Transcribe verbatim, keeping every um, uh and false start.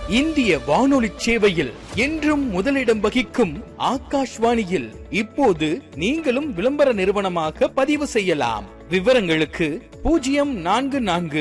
இந்திய வானொலி சேவையில் என்றும் முதலிடம் வகிக்கும் ஆகாஷ்வாணியில் இப்போது நீங்களும் விளம்பர நிறுவனமாக பதிவு செய்யலாம். விவரங்களுக்கு பூஜ்ஜியம் நான்கு நான்கு